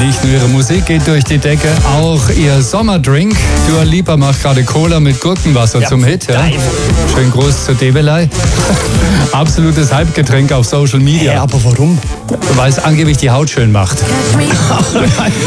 Nicht nur ihre Musik geht durch die Decke, auch ihr Sommerdrink. Dua Lipa macht gerade Cola mit Gurkenwasser zum Hit. Ja? Schön groß zur Debelei. Absolutes Hype-Getränk auf Social Media. Aber warum? Weil es angeblich die Haut schön macht.